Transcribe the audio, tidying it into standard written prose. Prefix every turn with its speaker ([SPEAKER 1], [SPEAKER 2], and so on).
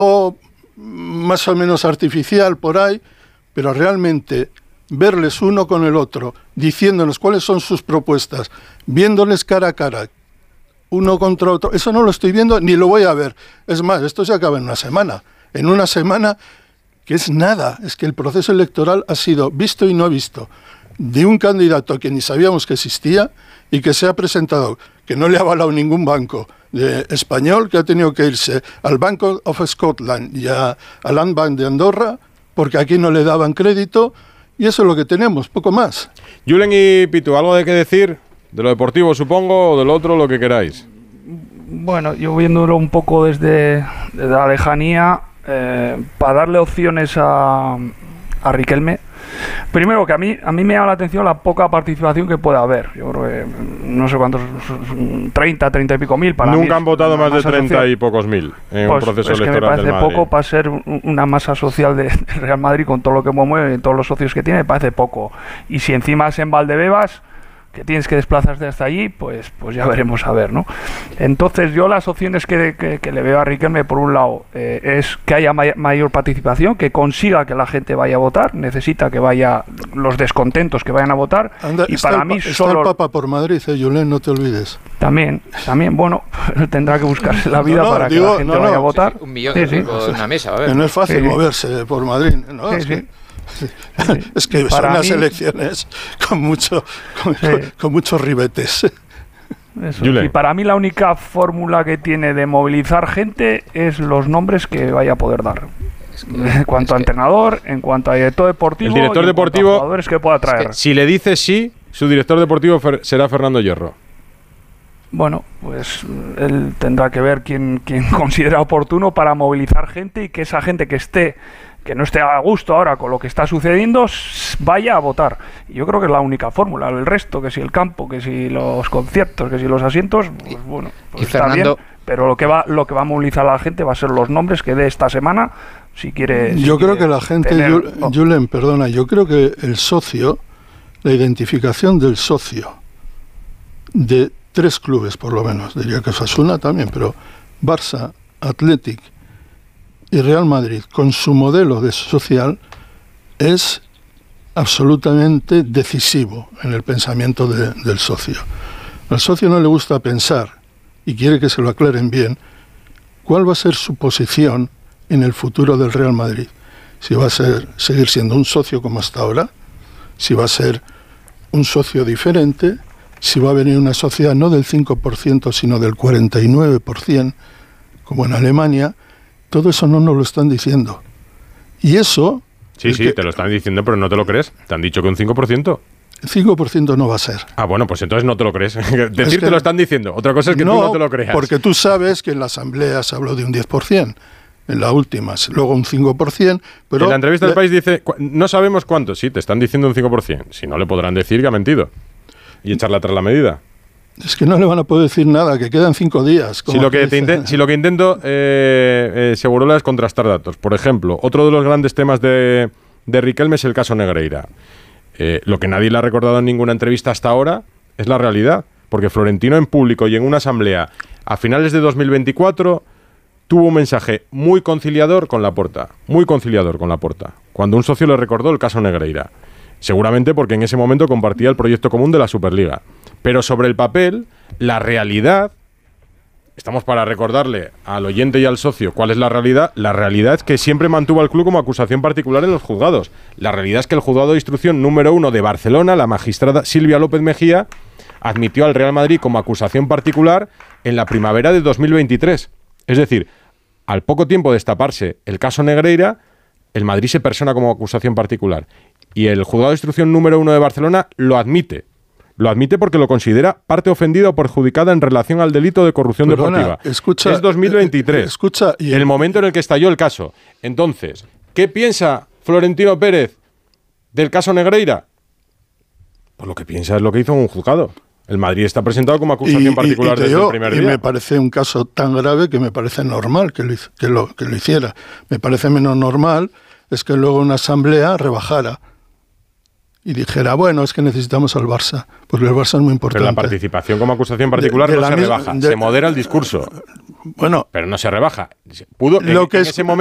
[SPEAKER 1] más o menos artificial por ahí, pero realmente verles uno con el otro, diciéndonos cuáles son sus propuestas, viéndoles cara a cara, uno contra otro, eso no lo estoy viendo ni lo voy a ver. Es más, esto se acaba en una semana. En una semana, que es nada, es que el proceso electoral ha sido visto y no visto, de un candidato que ni sabíamos que existía y que se ha presentado, que no le ha avalado ningún banco español, que ha tenido que irse al Bank of Scotland y al Land Bank de Andorra, porque aquí no le daban crédito, y eso es lo que tenemos, poco más.
[SPEAKER 2] Julen y Pitu, ¿algo de qué decir? De lo deportivo, supongo, o de lo otro, lo que queráis.
[SPEAKER 3] Bueno, yo viéndolo un poco desde la lejanía, para darle opciones a Riquelme. Primero, que a mí me llama la atención la poca participación que puede haber. Yo creo que no sé cuántos, 30 y pico mil.
[SPEAKER 2] Nunca han votado más de 30 y pocos mil en un proceso electoral del Madrid.
[SPEAKER 3] Me parece poco para ser una masa social del Real Madrid, con todo lo que mueve y todos los socios que tiene, me parece poco. Y si encima es en Valdebebas, que tienes que desplazarte hasta allí, pues ya veremos a ver, ¿no? Entonces yo las opciones que le veo a Riquelme, por un lado, es que haya mayor participación, que consiga que la gente vaya a votar, necesita que vaya los descontentos que vayan a votar.
[SPEAKER 1] Anda, y para mí está el Papa por Madrid, Julen, no te olvides.
[SPEAKER 3] También, bueno, tendrá que buscarse la vida para que la gente vaya a votar.
[SPEAKER 4] Sí, 1 millón de euros en una mesa, a ver.
[SPEAKER 1] Que no es fácil moverse por Madrid, ¿no? Es que son unas elecciones con muchos ribetes.
[SPEAKER 3] Y para mí la única fórmula que tiene de movilizar gente es los nombres que vaya a poder dar. En cuanto a entrenador, en cuanto a director deportivo,
[SPEAKER 2] el director deportivo,
[SPEAKER 3] jugadores que pueda traer.
[SPEAKER 2] Si le dice sí, su director deportivo será Fernando Hierro.
[SPEAKER 3] Bueno, pues él tendrá que ver quién considera oportuno para movilizar gente y que esa gente que no esté a gusto ahora con lo que está sucediendo, vaya a votar. Y yo creo que es la única fórmula. El resto, que si el campo, que si los conciertos, que si los asientos, pues bueno, pues está Fernando, bien. Pero lo que va a movilizar a la gente va a ser los nombres que dé esta semana, si quiere.
[SPEAKER 1] Yo creo que la gente, Julen, perdona, yo creo que el socio, la identificación del socio de 3 clubes por lo menos, diría que Osasuna también, pero Barça, Athletic y Real Madrid, con su modelo de social, es absolutamente decisivo en el pensamiento del socio. Al socio no le gusta pensar, y quiere que se lo aclaren bien, cuál va a ser su posición en el futuro del Real Madrid. Si va a seguir siendo un socio como hasta ahora, si va a ser un socio diferente, si va a venir una sociedad no del 5%, sino del 49%, como en Alemania. Todo eso no nos lo están diciendo. Y eso...
[SPEAKER 2] Sí, te lo están diciendo, pero no te lo crees. Te han dicho que un 5%.
[SPEAKER 1] El 5% no va a ser.
[SPEAKER 2] Ah, bueno, pues entonces no te lo crees. Decir te lo están diciendo. Otra cosa es que tú no te lo creas.
[SPEAKER 1] Porque tú sabes que en la asamblea se habló de un 10%. En la última, luego un 5%. Pero
[SPEAKER 2] en la entrevista del País dice, no sabemos cuánto. Sí, te están diciendo un 5%. Si no, le podrán decir que ha mentido. Y echarle atrás la medida.
[SPEAKER 1] Es que no le van a poder decir nada, que quedan 5 días.
[SPEAKER 2] Si lo que intento, Segurola, es contrastar datos. Por ejemplo, otro de los grandes temas de Riquelme es el caso Negreira. Lo que nadie le ha recordado en ninguna entrevista hasta ahora es la realidad. Porque Florentino en público y en una asamblea a finales de 2024 tuvo un mensaje muy conciliador con Laporta. Muy conciliador con Laporta. Cuando un socio le recordó el caso Negreira. Seguramente porque en ese momento compartía el proyecto común de la Superliga. Pero sobre el papel, la realidad, estamos para recordarle al oyente y al socio cuál es la realidad. La realidad es que siempre mantuvo al club como acusación particular en los juzgados. La realidad es que el juzgado de instrucción número 1 de Barcelona, la magistrada Silvia López Mejía, admitió al Real Madrid como acusación particular en la primavera de 2023. Es decir, al poco tiempo de destaparse el caso Negreira, el Madrid se persona como acusación particular. Y el juzgado de instrucción número 1 de Barcelona lo admite. Lo admite porque lo considera parte ofendida o perjudicada en relación al delito de corrupción deportiva.
[SPEAKER 1] Escucha,
[SPEAKER 2] es 2023. El momento en el que estalló el caso. Entonces, ¿qué piensa Florentino Pérez del caso Negreira? Pues lo que piensa es lo que hizo en un juzgado. El Madrid está presentado como acusación particular desde el primer día.
[SPEAKER 1] Y me parece un caso tan grave que me parece normal que lo hiciera. Me parece menos normal es que luego una asamblea rebajara y dijera, bueno, es que necesitamos al Barça, porque el Barça es muy importante.
[SPEAKER 2] Pero la participación como acusación particular no se rebaja, se modera el discurso.
[SPEAKER 1] Bueno,
[SPEAKER 2] pero no se rebaja. Pudo,
[SPEAKER 1] lo
[SPEAKER 2] en ese momento